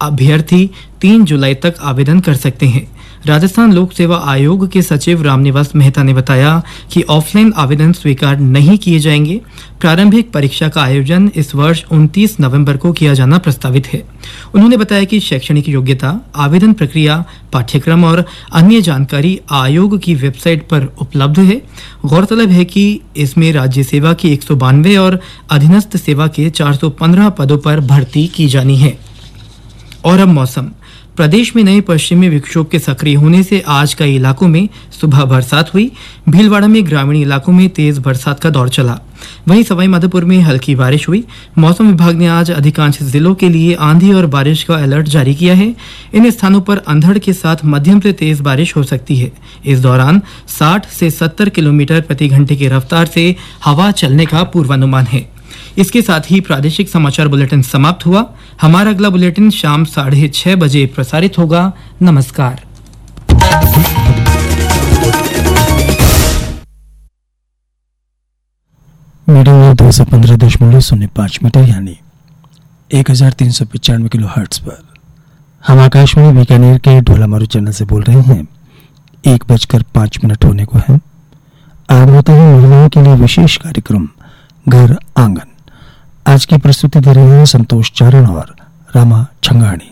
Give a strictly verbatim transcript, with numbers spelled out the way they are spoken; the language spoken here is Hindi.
अभ्यर्थी तीन जुलाई तक आवेदन कर सकते हैं। राजस्थान लोक सेवा आयोग के सचिव रामनिवास मेहता ने बताया कि ऑफलाइन आवेदन स्वीकार नहीं किए जाएंगे। प्रारंभिक परीक्षा का आयोजन इस वर्ष उनतीस नवंबर को किया जाना प्रस्तावित है। उन्होंने बताया कि शैक्षणिक योग्यता, आवेदन प्रक्रिया, पाठ्यक्रम और अन्य जानकारी आयोग की वेबसाइट पर उपलब्ध है। गौरतलब है कि इसमें राज्य सेवा की एक सौ बानवे और अधीनस्थ सेवा के चार सौ पंद्रह पदों पर भर्ती की जानी है। और अब मौसम। प्रदेश में नए पश्चिमी विक्षोभ के सक्रिय होने से आज कई इलाकों में सुबह बरसात हुई। भीलवाड़ा में ग्रामीण इलाकों में तेज बरसात का दौर चला। वहीं सवाई माधोपुर में हल्की बारिश हुई। मौसम विभाग ने आज अधिकांश जिलों के लिए आंधी और बारिश का अलर्ट जारी किया है। इन स्थानों पर अंधड़ के साथ मध्यम से तेज बारिश हो सकती है। इस दौरान साठ से सत्तर किलोमीटर प्रति घंटे की रफ्तार से हवा चलने का पूर्वानुमान है। इसके साथ ही प्रादेशिक समाचार बुलेटिन समाप्त हुआ। हमारा अगला बुलेटिन शाम साढ़े छह बजे प्रसारित होगा। नमस्कार। मीडियम में दो सौ पंद्रह दशमलव शून्य पाँच मीटर यानी एक हजार तीन सौ पचानवे किलो हर्ट्ज पर हम आकाशवाणी बीकानेर के ढोलामारू चैनल से बोल रहे हैं। एक बजकर पाँच मिनट होने को है। आज होता है महिलाओं के लिए विशेष कार्यक्रम घर आंगन। आज की प्रस्तुति दे रहे हैं संतोष चारण और रामा छंगाणी।